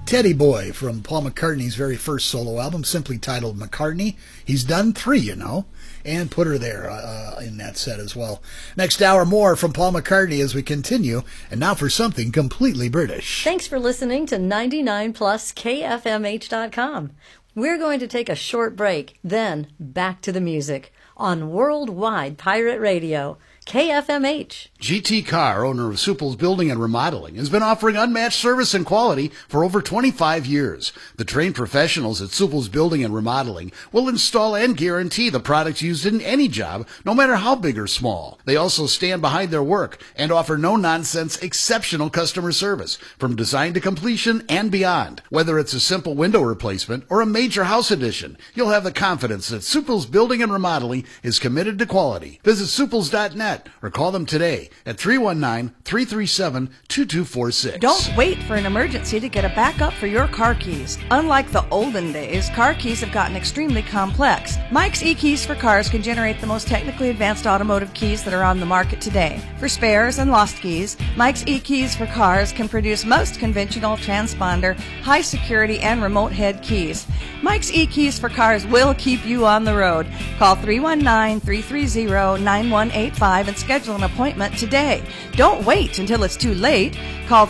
Teddy Boy from Paul McCartney's very first solo album, simply titled McCartney. He's done 3, and put her there in that set as well. Next hour, more from Paul McCartney as we continue. And now for something completely British. Thanks for listening to 99plus KFMH.com. We're going to take a short break, then back to the music on Worldwide Pirate Radio, KFMH. GT Carr, owner of Supple's Building and Remodeling, has been offering unmatched service and quality for over 25 years. The trained professionals at Supple's Building and Remodeling will install and guarantee the products used in any job, no matter how big or small. They also stand behind their work and offer no-nonsense, exceptional customer service from design to completion and beyond. Whether it's a simple window replacement or a major house addition, you'll have the confidence that Supple's Building and Remodeling is committed to quality. Visit Supples.net or call them today at 319-337-2246. Don't wait for an emergency to get a backup for your car keys. Unlike the olden days, car keys have gotten extremely complex. Mike's eKeys for Cars can generate the most technically advanced automotive keys that are on the market today. For spares and lost keys, Mike's eKeys for Cars can produce most conventional transponder, high security, and remote head keys. Mike's eKeys for Cars will keep you on the road. Call 319-330-9185 and schedule an appointment today. Don't wait until it's too late. Call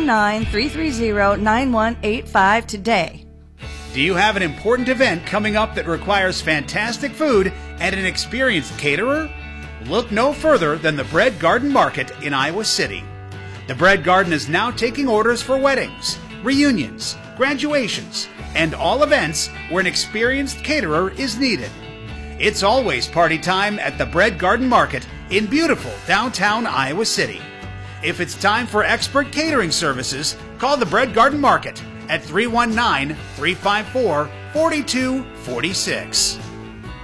319-330-9185 today. Do you have an important event coming up that requires fantastic food and an experienced caterer? Look no further than the Bread Garden Market in Iowa City. The Bread Garden is now taking orders for weddings, reunions, graduations, and all events where an experienced caterer is needed. It's always party time at the Bread Garden Market in beautiful downtown Iowa City. If it's time for expert catering services, call the Bread Garden Market at 319-354-4246.